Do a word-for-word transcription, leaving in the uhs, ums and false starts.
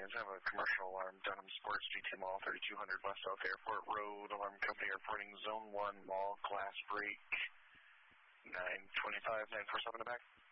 is I have a commercial alarm, Dunham Sports, G T Mall, thirty-two hundred West South Airport Road. Alarm company reporting Zone one, mall, glass break, nine twenty-five, nine forty-seven in the back.